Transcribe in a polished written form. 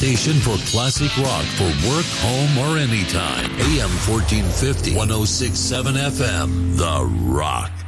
station for classic rock for work, home, or anytime. AM 1450, 106.7 FM, The Rock.